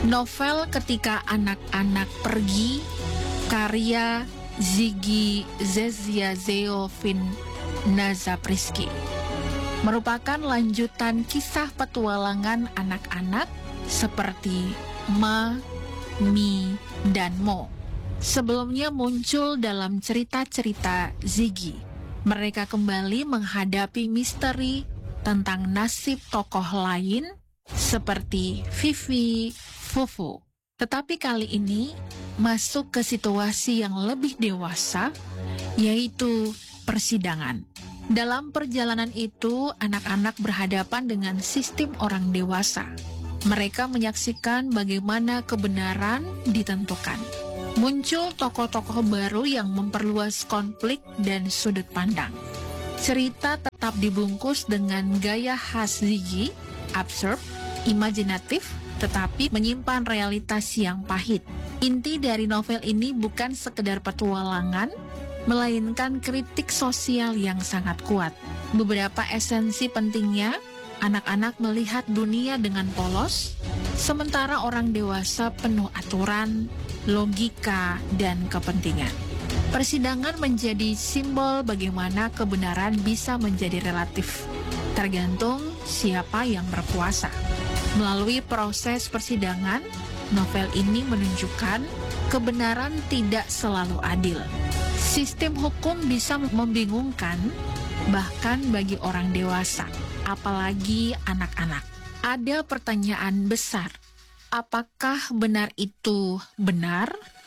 Novel Ketika Anak-anak Pergi, karya Ziggy Zeziazeo-Fin Nazaprisky, merupakan lanjutan kisah petualangan anak-anak seperti Ma, Mi, dan Mo. Sebelumnya muncul dalam cerita-cerita Ziggy. Mereka kembali menghadapi misteri tentang nasib tokoh lain seperti Fifi, Fufu. Tetapi kali ini masuk ke situasi yang lebih dewasa, yaitu persidangan. Dalam perjalanan itu, anak-anak berhadapan dengan sistem orang dewasa. Mereka menyaksikan bagaimana kebenaran ditentukan. Muncul tokoh-tokoh baru yang memperluas konflik dan sudut pandang. Cerita tetap dibungkus dengan gaya khas Ziggy, absurd, imajinatif, tetapi menyimpan realitas yang pahit. Inti dari novel ini bukan sekedar petualangan, melainkan kritik sosial yang sangat kuat. Beberapa esensi pentingnya, anak-anak melihat dunia dengan polos, sementara orang dewasa penuh aturan, logika, dan kepentingan. Persidangan menjadi simbol bagaimana kebenaran bisa menjadi relatif, tergantung siapa yang berkuasa. Melalui proses persidangan, novel ini menunjukkan kebenaran tidak selalu adil. Sistem hukum bisa membingungkan, bahkan bagi orang dewasa, apalagi anak-anak. Ada pertanyaan besar. Apakah benar itu benar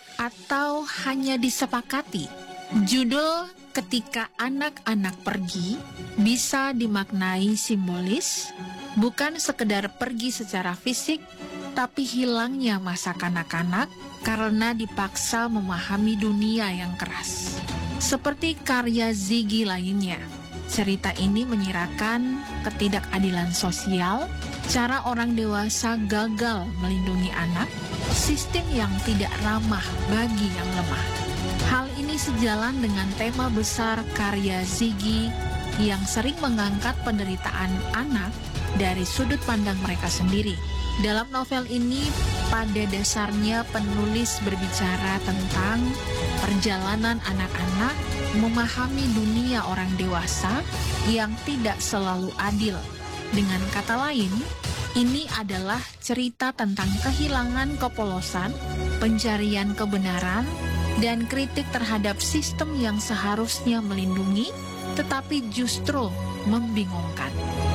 atau hanya disepakati? Judul Ketika Anak-anak Pergi bisa dimaknai simbolis, bukan sekedar pergi secara fisik, tapi hilangnya masa kanak-kanak karena dipaksa memahami dunia yang keras. Seperti karya Ziggy lainnya, cerita ini menyiratkan ketidakadilan sosial, cara orang dewasa gagal melindungi anak, sistem yang tidak ramah bagi yang lemah. Hal ini sejalan dengan tema besar karya Ziggy yang sering mengangkat penderitaan anak dari sudut pandang mereka sendiri. Dalam novel ini, pada dasarnya penulis berbicara tentang perjalanan anak-anak memahami dunia orang dewasa yang tidak selalu adil. Dengan kata lain, ini adalah cerita tentang kehilangan kepolosan, pencarian kebenaran, dan kritik terhadap sistem yang seharusnya melindungi, tetapi justru membingungkan.